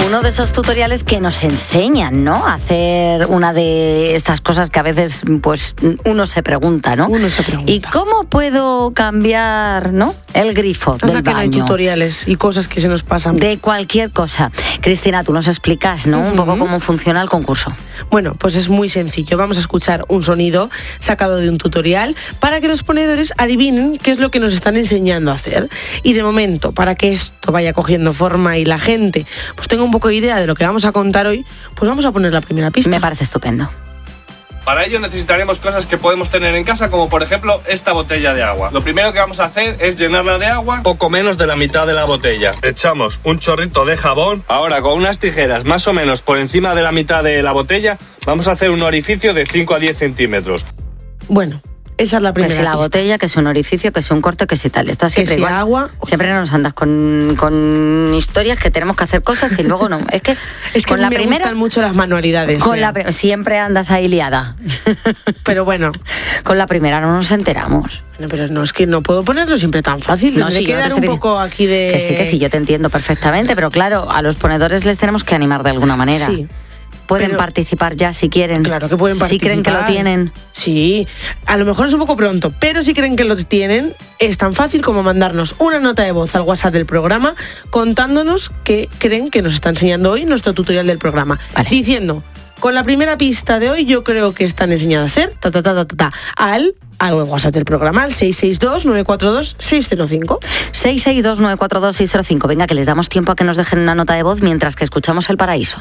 uno de esos tutoriales que nos enseñan, ¿no? A hacer una de estas cosas que a veces, pues, uno se pregunta, ¿no? Uno se pregunta. ¿Y cómo puedo cambiar, ¿no?, el grifo del que baño? no hay tutoriales y cosas que se nos pasan. De cualquier cosa. Cristina, tú nos explicas, ¿no? Un poco cómo funciona el concurso. Bueno, pues es muy sencillo. Vamos a escuchar un sonido sacado de un tutorial para que los ponedores adivinen qué es lo que nos están enseñando a hacer. Y de momento, para que esto vaya cogiendo forma y la gente pues tenga un poco de idea de lo que vamos a contar hoy, pues vamos a poner la primera pista. Me parece estupendo. Para ello necesitaremos cosas que podemos tener en casa, como por ejemplo esta botella de agua. Lo primero que vamos a hacer es llenarla de agua, poco menos de la mitad de la botella. Echamos un chorrito de jabón. Ahora, con unas tijeras más o menos por encima de la mitad de la botella, vamos a hacer un orificio de 5 a 10 centímetros. Bueno, esa es la primera Que si la pista. botella, que si un orificio, que si un corte, que si tal. Está siempre si igual. agua. Siempre nos andas con historias que tenemos que hacer cosas y luego no. Es que a mí me gustan mucho las manualidades. Siempre andas ahí liada. Pero bueno. Con la primera no nos enteramos. No, pero no, es que no puedo ponerlo siempre tan fácil. No, sí, que dar un poco aquí de... Que sí, yo te entiendo perfectamente, pero claro, a los ponedores les tenemos que animar de alguna manera. Sí. Pueden participar ya si quieren. Claro que pueden participar. Si creen que lo tienen. Sí, a lo mejor es un poco pronto, pero si creen que lo tienen, es tan fácil como mandarnos una nota de voz al WhatsApp del programa contándonos qué creen que nos está enseñando hoy nuestro tutorial del programa. Vale. Diciendo, con la primera pista de hoy yo creo que están enseñando a hacer al WhatsApp del programa, al 662-942-605. 662-942-605. Venga, que les damos tiempo a que nos dejen una nota de voz mientras que escuchamos El Paraíso.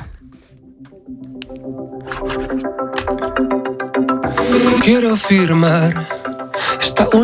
Quiero firmar esta